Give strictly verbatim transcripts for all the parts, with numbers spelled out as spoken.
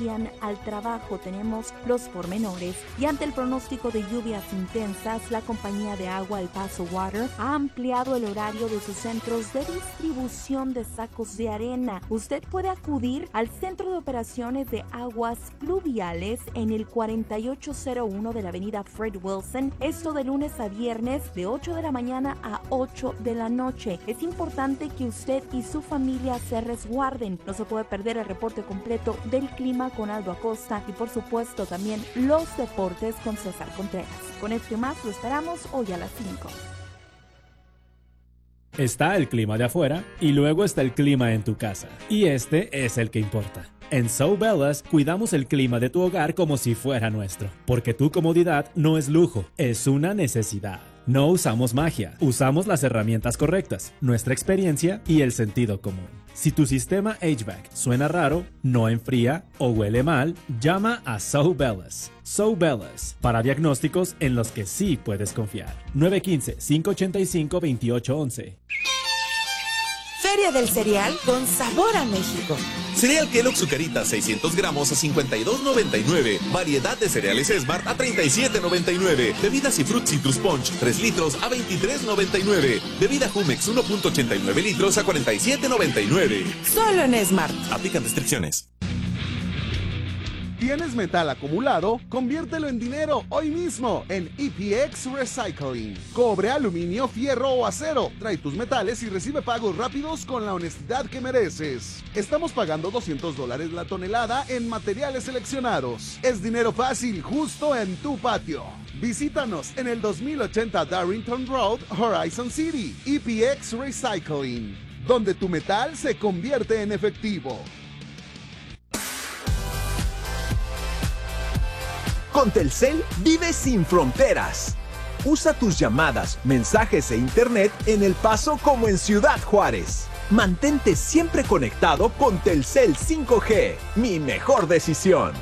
dirigían al trabajo. Tenemos los pormenores. Y ante el pronóstico de lluvias intensas, la compañía de agua El Paso Water ha ampliado el horario de sus centros de distribución de sacos de arena. Usted puede acudir al Centro de Operaciones de Aguas Pluviales en el cuarenta y ocho cero uno de la avenida Fred Wilson, esto de lunes a viernes de ocho de la mañana a ocho de la noche. Es importante que usted y su familia se resguarden. No se puede perder el reporte completo del clima con Aldo Acosta y por supuesto también los deportes con César Contreras. Con esto y más lo esperamos hoy a las cinco. Está el clima de afuera y luego está el clima en tu casa. Y este es el que importa. En So Bellas cuidamos el clima de tu hogar como si fuera nuestro, porque tu comodidad no es lujo, es una necesidad. No usamos magia, usamos las herramientas correctas, nuestra experiencia y el sentido común. Si tu sistema H V A C suena raro, no enfría o huele mal, llama a So Bellas. So Bellas, para diagnósticos en los que sí puedes confiar. nueve uno cinco, cinco ocho cinco, dos ocho uno uno. Feria del cereal con sabor a México. Cereal Kellogg Zucaritas seiscientos gramos a cincuenta y dos noventa y nueve. Variedad de cereales Smart a treinta y siete noventa y nueve. Bebidas y Fruit Citrus Punch tres litros a veintitrés noventa y nueve. Bebida Jumex uno punto ochenta y nueve litros a cuarenta y siete noventa y nueve. Solo en Smart. Aplican restricciones. ¿Tienes metal acumulado? Conviértelo en dinero hoy mismo en E P X Recycling. Cobre, aluminio, fierro o acero. Trae tus metales y recibe pagos rápidos con la honestidad que mereces. Estamos pagando doscientos dólares la tonelada en materiales seleccionados. Es dinero fácil, justo en tu patio. Visítanos en el dos mil ochenta Darrington Road, Horizon City. E P X Recycling, donde tu metal se convierte en efectivo. Con Telcel, vive sin fronteras. Usa tus llamadas, mensajes e internet en El Paso como en Ciudad Juárez. Mantente siempre conectado con Telcel cinco G, mi mejor decisión.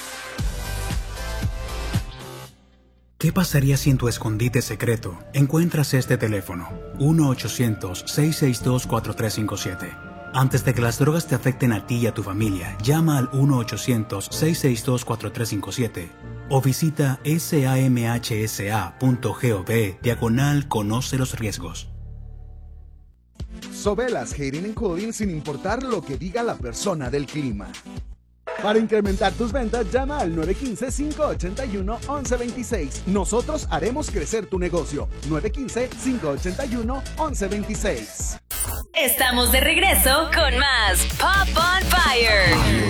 ¿Qué pasaría si en tu escondite secreto encuentras este teléfono? uno ochocientos, seiscientos sesenta y dos, cuatro tres cinco siete. Antes de que las drogas te afecten a ti y a tu familia, llama al uno ochocientos, seiscientos sesenta y dos, cuatro tres cinco siete o visita samhsa.gov diagonal conoce los riesgos. Sobelas Heating and Cooling sin importar lo que diga la persona del clima. Para incrementar tus ventas, llama al nueve uno cinco, cinco ocho uno, once veintiséis. Nosotros haremos crecer tu negocio. nueve uno cinco, cinco ocho uno, once veintiséis. Estamos de regreso con más Pop on Fire.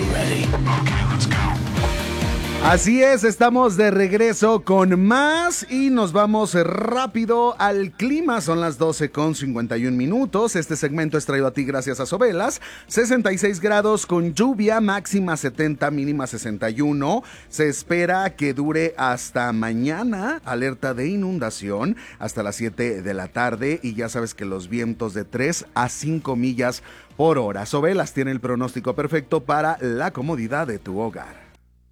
Así es, estamos de regreso con más y nos vamos rápido al clima. Son las doce con cincuenta y un minutos. Este segmento es traído a ti gracias a Sobelas. sesenta y seis grados con lluvia, máxima setenta, mínima sesenta y uno. Se espera que dure hasta mañana. Alerta de inundación hasta las siete de la tarde y ya sabes que los vientos de tres a cinco millas por hora. Sobelas tiene el pronóstico perfecto para la comodidad de tu hogar.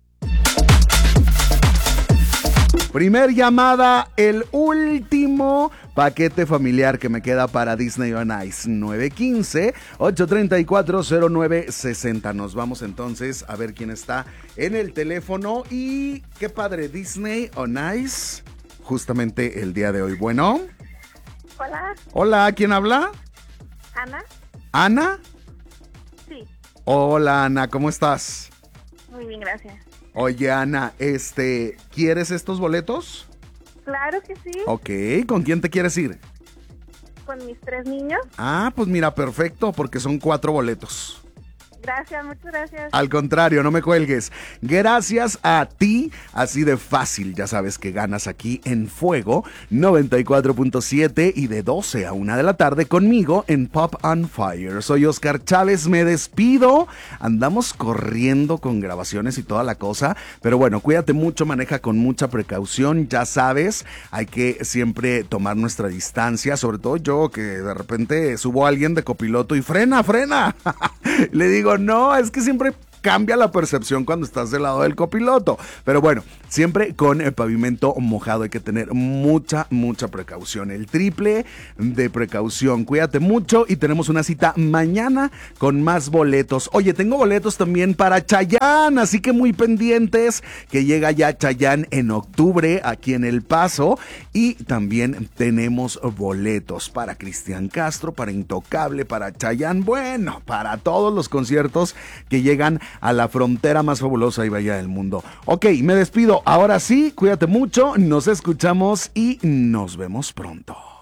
Primer llamada, el último paquete familiar que me queda para Disney on Ice. nueve uno cinco, ocho tres cuatro, cero nueve seis cero. Nos vamos entonces a ver quién está en el teléfono. Y qué padre, Disney on Ice, justamente el día de hoy. Bueno. Hola. Hola, ¿quién habla? Ana. ¿Ana? Sí. Hola, Ana, ¿cómo estás? Muy bien, gracias. Oye, Ana, este, ¿quieres estos boletos? Claro que sí. Ok, ¿con quién te quieres ir? Con mis tres niños. Ah, pues mira, perfecto, porque son cuatro boletos. Gracias, muchas gracias. Al contrario, no me cuelgues. Gracias a ti, así de fácil, ya sabes que ganas aquí en Fuego noventa y cuatro punto siete y de doce a una de la tarde conmigo en Pop on Fire. Soy Oscar Chávez, me despido. Andamos corriendo con grabaciones y toda la cosa, pero bueno, cuídate mucho, maneja con mucha precaución, ya sabes, hay que siempre tomar nuestra distancia, sobre todo yo que de repente subo a alguien de copiloto y frena, frena. Le digo, no, es que siempre cambia la percepción cuando estás del lado del copiloto. Pero bueno, siempre con el pavimento mojado hay que tener mucha, mucha precaución. El triple de precaución. Cuídate mucho y tenemos una cita mañana con más boletos. Oye, tengo boletos también para Chayanne, así que muy pendientes que llega ya Chayanne en octubre aquí en El Paso. Y también tenemos boletos para Cristian Castro, para Intocable, para Chayanne, bueno, para todos los conciertos que llegan a la frontera más fabulosa y bella del mundo. Ok, me despido. Ahora sí, cuídate mucho, nos escuchamos y nos vemos pronto.